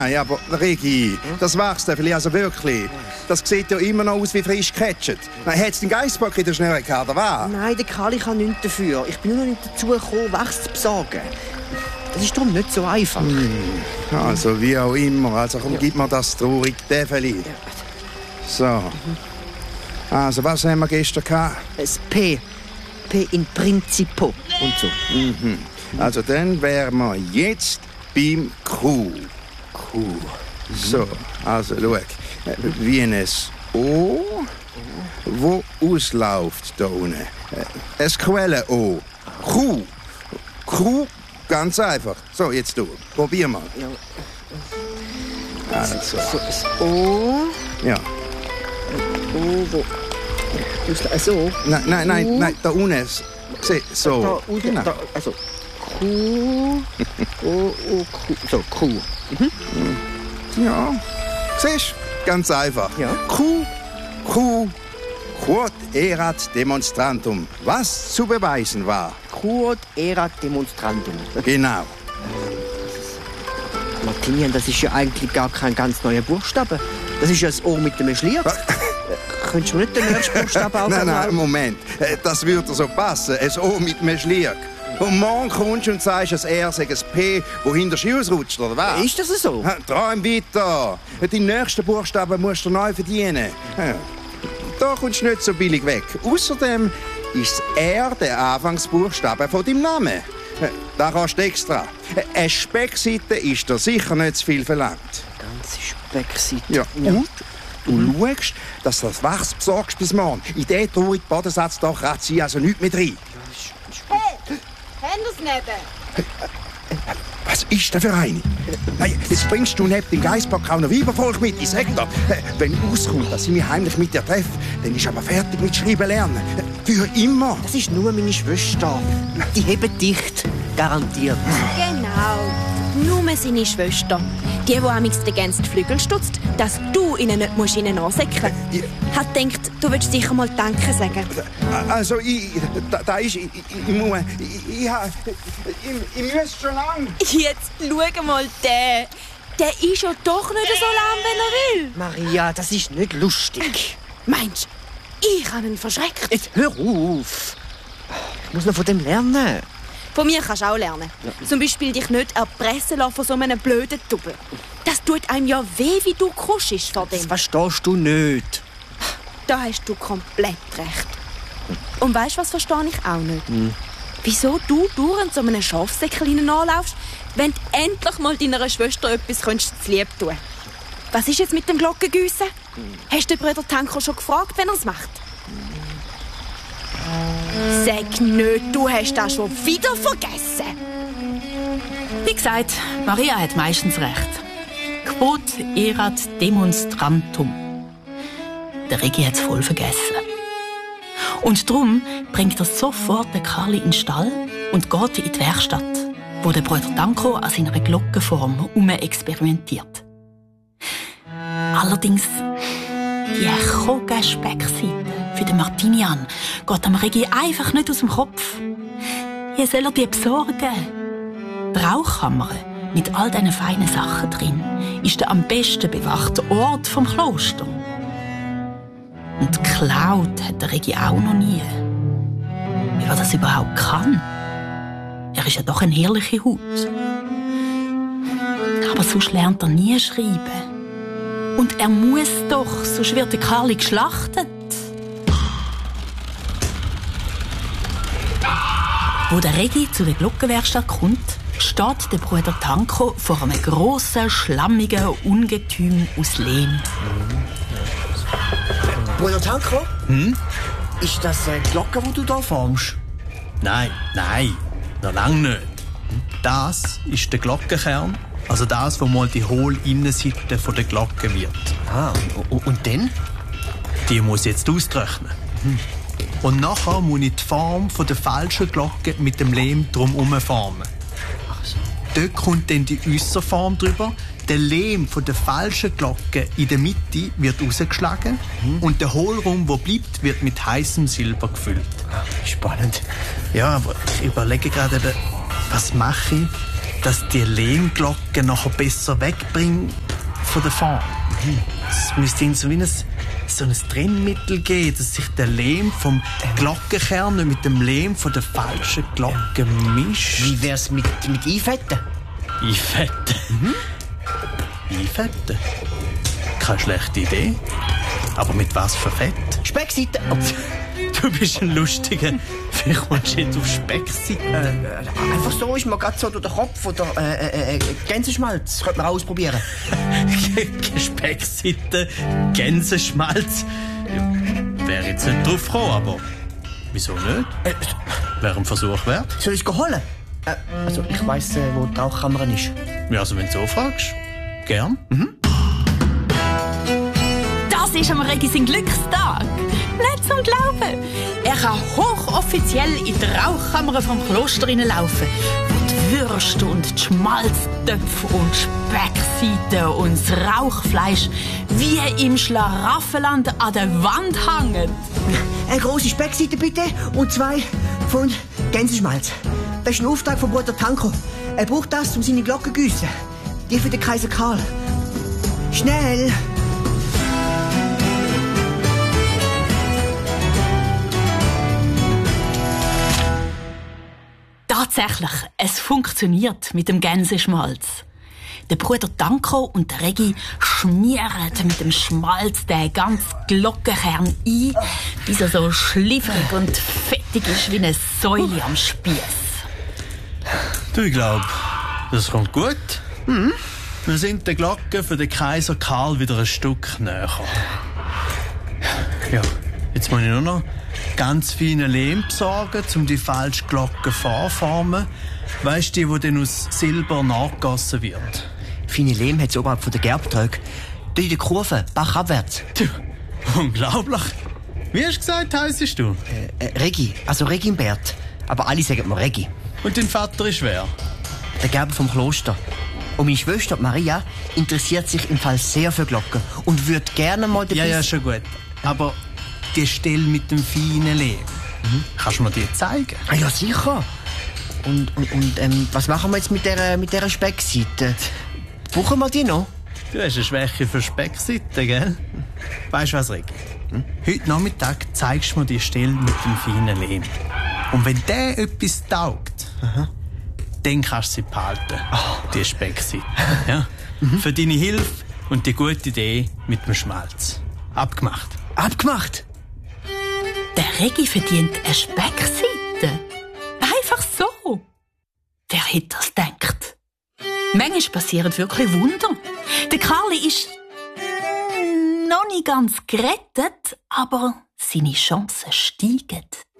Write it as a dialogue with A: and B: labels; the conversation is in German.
A: Nein, aber Regi, das Wachstäfeli, also wirklich. Das sieht ja immer noch aus wie frisch gecatcht. Hat es den Geissbock in der Schnelle gehabt, oder was?
B: Nein, der Kali kann nichts dafür. Ich bin nur noch nicht dazu gekommen, Wachs zu besorgen. Das ist darum nicht so einfach.
A: Also, wie auch immer. Also, komm, gib mir das traurige Täfeli. So. Also, was haben wir gestern gehabt?
B: Das P. P in Principo und so.
A: Also, dann wären wir jetzt beim Q. So, also, schau. Wie ein O, wo ausläuft da unten. Ein Quellen-O. Q, ganz einfach. So, jetzt du. Probier mal. Also.
B: So, das O.
A: Ja.
B: O, wo? So?
A: Nein, da unten. So.
B: Da unten,
A: genau.
B: da, also. Q. O, Q. So, Q.
A: Ja. Siehst du? Ganz einfach.
B: Ja.
A: Q. Quod erat demonstrantum. Was zu beweisen war.
B: Quod erat demonstrandum.
A: Genau.
B: Martinian, das ist ja eigentlich gar kein ganz neuer Buchstabe. Das ist ja das O mit dem Schlier. Könntest du nicht den nächsten Buchstaben auch
A: Nein, Moment. Das würde so passen. Ein O mit einem Schlier. Und morgen kommst du und sagst, ein R sei ein P, wo hinter Ski ausrutscht, oder was?
B: Ist das so?
A: Träum weiter. Die nächsten Buchstaben musst du neu verdienen. Da kommst du nicht so billig weg. Außerdem ist das R der Anfangsbuchstabe von deinem Namen. Da kannst du extra. Eine Speckseite ist dir sicher nicht zu viel verlangt.
B: Ganze Speckseite.
A: Ja. Und du schaust, dass du das Wachs besorgst bis morgen. In diesen traurigen Bodensatz da kratzt sie also nichts mehr rein.
C: Hey, haben wir's neben?
A: Was ist denn für eine? Hey, jetzt bringst du neben dem Geissbock auch noch Weibervolk mit. Ich sag dir, wenn rauskommt, dass sie mich heimlich mit dir treffen, dann ist aber fertig mit Schreiben lernen. Für immer.
B: Das ist nur meine Schwester. Die heben dicht. Garantiert.
C: Genau. Nur seine Schwester. Die amigs den Gänse die Flügel stutzt, dass du ihnen nicht musst ihnen ansäckeln musst. Hat gedacht, du willst sicher mal Danke sagen.
A: Also, ich muss schon lang.
C: Jetzt schau mal den. Der ist ja doch nicht so lahm, wenn er will.
B: Maria, das ist nicht lustig.
C: Meinst du, ich habe ihn verschreckt?
B: Jetzt hör auf. Ich muss noch von dem lernen.
C: Von mir kannst du auch lernen. Ja. Zum Beispiel dich nicht erpressen lassen von so einem blöden Tubel. Das tut einem ja weh, wie du kuschst vor dem.
B: Das verstehst du nicht.
C: Da hast du komplett recht. Und weißt du, was verstehe ich auch nicht? Wieso du durch so einem Schafsäckchen anlaufst, wenn du endlich mal deiner Schwester etwas zu lieb tun könntest? Was ist jetzt mit dem Glockengüssen? Hast du den Bruder Tanko schon gefragt, wenn er es macht? Sag nicht, du hast das schon wieder vergessen.
D: Wie gesagt, Maria hat meistens recht. Quod erat demonstrantum. Der Regi hat es voll vergessen. Und darum bringt er sofort den Karli in den Stall und geht in die Werkstatt, wo der Bruder Danko an seiner Glockenform experimentiert. Allerdings, die Koga-Speckseite für den Martinian geht am Regi einfach nicht aus dem Kopf. Wie soll er die besorgen? Die Rauchkammer mit all diesen feinen Sachen drin ist der am besten bewachte Ort vom Kloster. Und geklaut hat der Regi auch noch nie. Wie er das überhaupt kann? Er ist ja doch eine herrliche Haut. Aber sonst lernt er nie schreiben. Und er muss doch, sonst wird der Karli geschlachtet. Wo der Regi zu der Glockenwerkstatt kommt, steht der Bruder Tanko vor einem grossen, schlammigen Ungetüm aus Lehm.
B: Bruder Tanko? Ist das eine Glocke, die du da formst?
E: Nein, noch lange nicht. Das ist der Glockenkern, also das, wo mal die hohle Innenseite von der Glocke wird.
B: Ah, und dann?
E: Die muss jetzt austrocknen. Und nachher muss ich die Form von der falschen Glocke mit dem Lehm drumherum formen.
B: Ach so.
E: Dort kommt dann die Äusserform drüber. Der Lehm von der falschen Glocke in der Mitte wird rausgeschlagen und der Hohlraum, der bleibt, wird mit heißem Silber gefüllt.
B: Spannend.
E: Ja, aber ich überlege gerade, was mache ich, dass die Lehmglocke nachher besser wegbringen von der Form. Es müsste so ein Trennmittel geben, dass sich der Lehm vom Glockenkern nicht mit dem Lehm von der falschen Glocke mischt.
B: Wie wär's mit Einfetten?
E: Einfetten? Einfetten? Keine schlechte Idee. Aber mit was für Fett?
B: Speckseite.
E: Du bist ein Lustiger. Wie kommst du jetzt auf Speckseite?
B: Einfach so ist mir gerade so durch den Kopf. Oder Gänseschmalz. Das könnte man auch ausprobieren.
E: Speckseite, Gänseschmalz. Ja, wäre jetzt nicht drauf gekommen, aber wieso nicht? Wäre ein Versuch wert.
B: Soll ich es holen? Also ich weiss, wo die Rauchkammer ist.
E: Ja, also wenn du so fragst, gern.
D: Das ist am Regi sein Glückstag. Nicht zum Glauben. Er kann hochoffiziell in die Rauchkammer vom Kloster hineinlaufen, wo die Würste und die Schmalztöpfe und Speckseiten und das Rauchfleisch wie im Schlaraffenland an der Wand hängen.
B: Eine grosse Speckseite bitte und 2 Pfund Gänseschmalz. Das ist ein Auftrag von Bruder Tanko. Er braucht das, um seine Glocke zu gießen. Die für den Kaiser Karl. Schnell!
D: Tatsächlich, es funktioniert mit dem Gänseschmalz. Der Bruder Tanko und der Regi schmieren mit dem Schmalz den ganzen Glockenkern ein, bis er so schliffrig und fettig ist wie eine Säule am Spieß.
E: Du, ich glaube, das kommt gut. Wir sind der Glocke für den Kaiser Karl wieder ein Stück näher. Ja, jetzt muss ich nur noch ganz feine Lehm besorgen, um die falsche Glocke vorformen. Weisst du, die dann aus Silber nachgegossen wird?
B: Feine Lehm hat es oberhalb von der Gerbtröge. Da in der Kurve, bachabwärts.
E: Unglaublich. Wie hast du gesagt, heissest du?
B: Regi, also Regimbert. Aber alle sagen mir Regi.
E: Und dein Vater ist wer?
B: Der Gerber vom Kloster. Und meine Schwester Maria interessiert sich im Fall sehr für Glocken und würde gerne mal den
E: Ja, schon gut. Aber die Stelle mit dem feinen Lehm, kannst du mir die zeigen?
B: Ah, ja, sicher. Und was machen wir jetzt mit dieser Speckseite? Brauchen wir die noch?
E: Du hast eine Schwäche für Speckseiten, gell? Weißt du was, Regi? Heute Nachmittag zeigst du mir die Stelle mit dem feinen Lehm. Und wenn der etwas taugt, dann kannst du sie behalten, die Speckseite. Ja? Für deine Hilfe und die gute Idee mit dem Schmalz. Abgemacht.
B: Abgemacht?
D: Der Regi verdient eine Speckseite. Einfach so. Wer hätte das gedacht? Manchmal passieren wirklich Wunder. Der Karli ist noch nicht ganz gerettet, aber seine Chancen steigen.